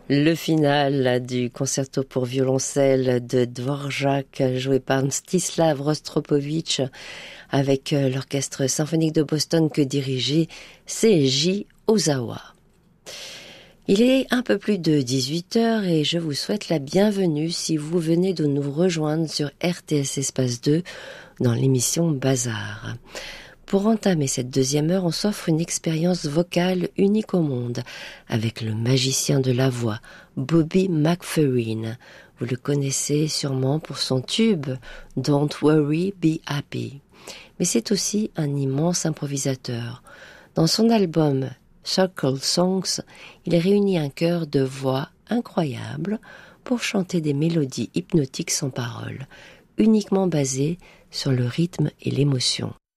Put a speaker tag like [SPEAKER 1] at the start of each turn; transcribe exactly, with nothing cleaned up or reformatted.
[SPEAKER 1] Le final du concerto pour violoncelle de Dvorak, joué par Mstislav Rostropovitch, avec l'orchestre symphonique de Boston que dirigeait Seiji Ozawa. Il est un peu plus de dix-huit heures et je vous souhaite la bienvenue si vous venez de nous rejoindre sur R T S Espace deux dans l'émission Bazar. Pour entamer cette deuxième heure, on s'offre une expérience vocale unique au monde avec le magicien de la voix, Bobby McFerrin. Vous le connaissez sûrement pour son tube « Don't Worry, Be Happy ». Mais c'est aussi un immense improvisateur. Dans son album « Circle Songs », il réunit un chœur de voix incroyable pour chanter des mélodies hypnotiques sans paroles, uniquement basées sur le rythme et l'émotion.